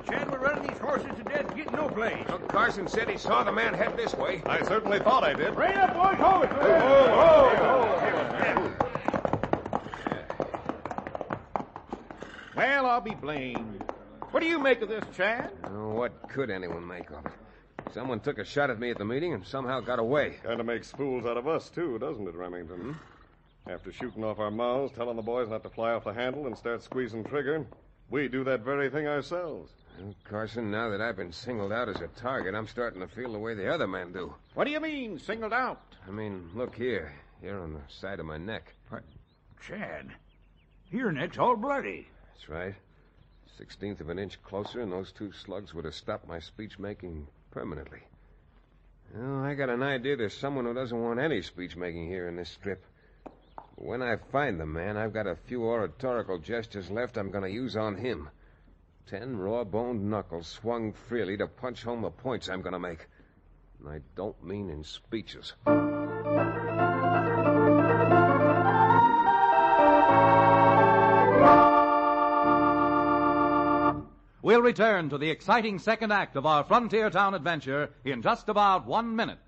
Chad, we're running these horses to death, getting no place. Well, Carson said he saw the man head this way. I certainly thought I did. Rein up, boys, hold! Well, I'll be blamed. What do you make of this, Chad? Oh, what could anyone make of it? Someone took a shot at me at the meeting and somehow got away. Kind of makes fools out of us, too, doesn't it, Remington? After shooting off our mouths, telling the boys not to fly off the handle and start squeezing trigger, we do that very thing ourselves. Well, Carson, now that I've been singled out as a target, I'm starting to feel the way the other men do. What do you mean, singled out? I mean, look here on the side of my neck. What? Chad, your neck's all bloody. That's right. 1/16 of an inch closer, and those 2 slugs would have stopped my speech-making permanently. Well, I got an idea there's someone who doesn't want any speech-making here in this strip. When I find the man, I've got a few oratorical gestures left I'm going to use on him. 10 raw-boned knuckles swung freely to punch home the points I'm going to make. And I don't mean in speeches. We'll return to the exciting second act of our Frontier Town adventure in just about 1 minute.